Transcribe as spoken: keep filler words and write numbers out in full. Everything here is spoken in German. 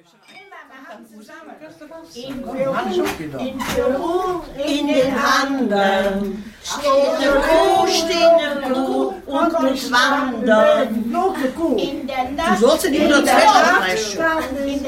In Peru, in Peru, in den Anden steht eine Kuh, steht eine Kuh und muss wandern. In der Nacht, Du sollst in die Nacht